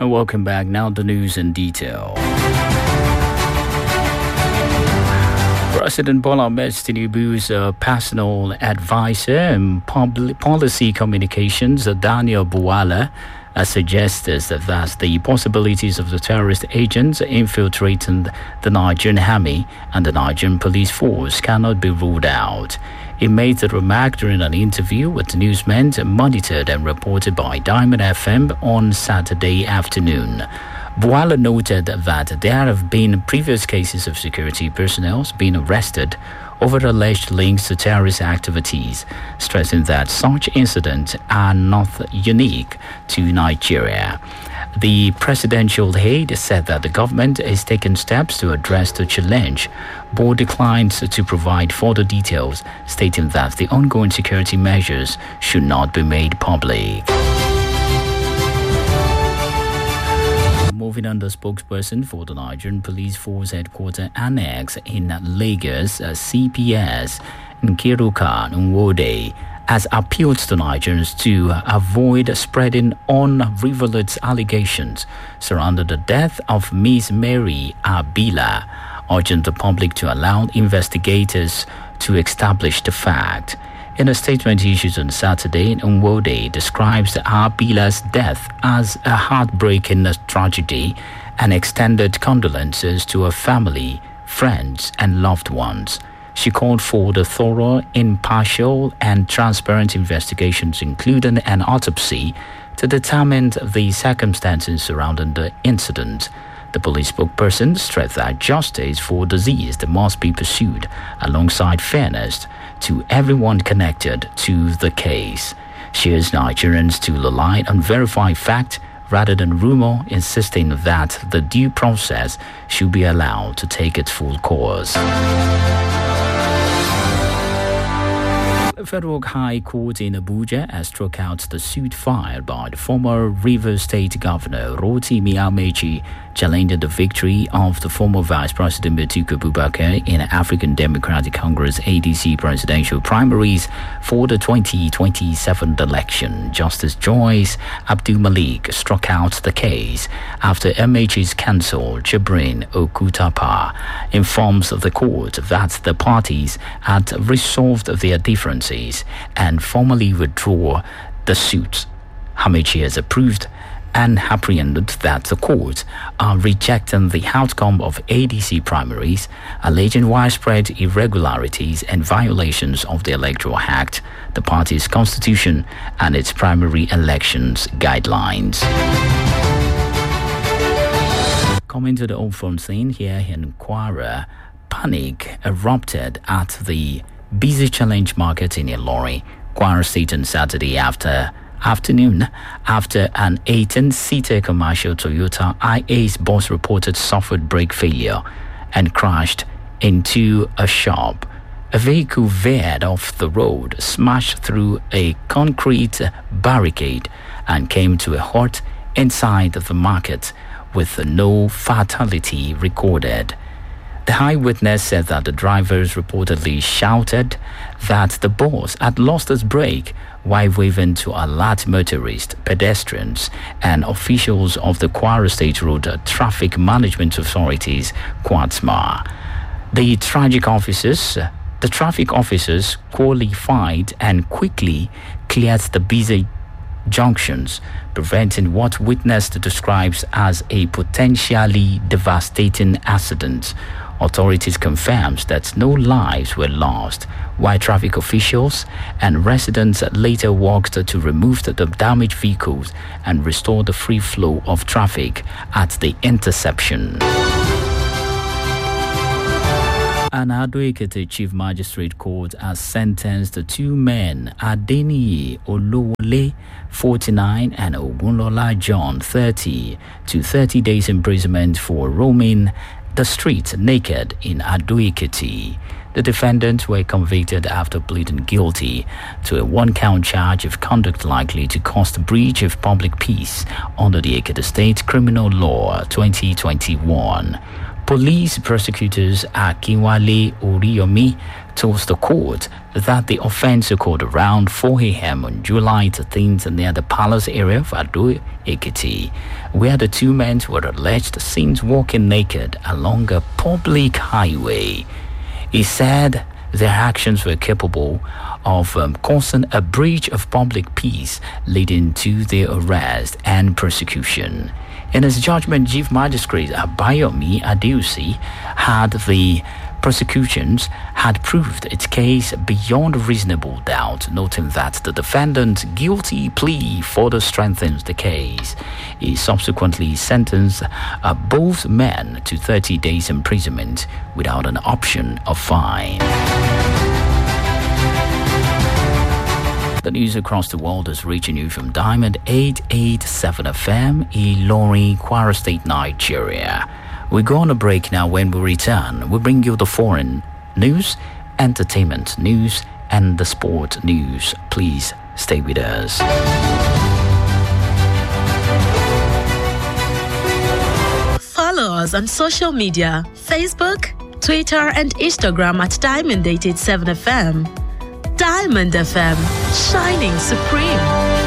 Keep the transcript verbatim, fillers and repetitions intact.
And welcome back. Now the news in detail. President Bola Ahmed Tinubu's uh, personal advisor and public policy communications, uh, Daniel Buwala, uh, suggested that the possibilities of the terrorist agents infiltrating the Nigerian army and the Nigerian police force cannot be ruled out. He made the remark during an interview with newsmen monitored and reported by Diamond F M on Saturday afternoon. Buwala noted that there have been previous cases of security personnel being arrested over alleged links to terrorist activities, stressing that such incidents are not unique to Nigeria. The presidential aide said that the government is taking steps to address the challenge, but declined to provide further details, stating that the ongoing security measures should not be made public. Moving on, the spokesperson for the Nigerian Police Force Headquarters Annex in Lagos, uh, C P S Nkiruka Nwode, has appealed to Nigerians to avoid spreading unrivaled allegations surrounding the death of Miss Mary Abila, urging the public to allow investigators to establish the fact. In a statement issued on Saturday, Nwode describes Abila's death as a heartbreaking tragedy and extended condolences to her family, friends, and loved ones. She called for the thorough, impartial, and transparent investigations, including an autopsy, to determine the circumstances surrounding the incident. The police spokesperson stressed that justice for deceased must be pursued alongside fairness to everyone connected to the case. She urged Nigerians to rely on verified fact rather than rumor, insisting that the due process should be allowed to take its full course. The Federal High Court in Abuja has struck out the suit filed by the former Rivers State Governor Rotimi Amaechi, challenging the victory of the former Vice President Atiku Abubakar in African Democratic Congress A D C presidential primaries for the twenty twenty-seven election. Justice Joyce Abdul Malik struck out the case after Amaechi's counsel Jibrin Okutapa informs the court that the parties had resolved their differences and formally withdraw the suit. Amaechi has approved and apprehended that the court are rejecting the outcome of A D C primaries, alleging widespread irregularities and violations of the Electoral Act, the party's constitution, and its primary elections guidelines. Coming to the old phone scene here in Kwara, panic erupted at the busy Challenge Market in Ilorin, Kwara State on Saturday after afternoon after an eighteen-seater commercial Toyota I Ace bus reported suffered brake failure and crashed into a shop. A vehicle veered off the road, smashed through a concrete barricade, and came to a halt inside the market with no fatality recorded. The eyewitness said that the drivers reportedly shouted that the bus had lost its brake while waving to alert motorists, pedestrians, and officials of the Kwara State Road Traffic Management Authorities, QUATSMA. The tragic officers, the traffic officers qualified and quickly cleared the busy junctions, preventing what witness describes as a potentially devastating accident. Authorities confirmed that no lives were lost, while traffic officials and residents later worked to remove the damaged vehicles and restore the free flow of traffic at the intersection. An Ado-Ekiti Chief Magistrate Court has sentenced the two men, Adeniyi Olowole, forty-nine, and Ogunlola John, thirty, to thirty days imprisonment for roaming the streets naked in Ado-Ekiti. The defendants were convicted after pleading guilty to a one-count charge of conduct likely to cause breach of public peace under the Ekiti State Criminal Law twenty twenty-one. Police prosecutors Akinwale Oriyomi told the court that the offense occurred around four a.m. on July thirteenth near the palace area of Ado Ekiti, where the two men were alleged seen walking naked along a public highway. He said their actions were capable of um, causing a breach of public peace, leading to their arrest and prosecution. In his judgment, Chief Magistrate Abayomi Adeusi had the prosecutions had proved its case beyond reasonable doubt, noting that the defendant's guilty plea further strengthens the case. He subsequently sentenced uh, both men to thirty days imprisonment without an option of fine. The news across the world is reaching you from Diamond eight eighty-seven F M, Ilorin, Kwara State, Nigeria. We go on a break now. When we return, we bring you the foreign news, entertainment news, and the sport news. Please stay with us. Follow us on social media, Facebook, Twitter, and Instagram at Diamond eight eighty-seven F M. Diamond F M, shining supreme.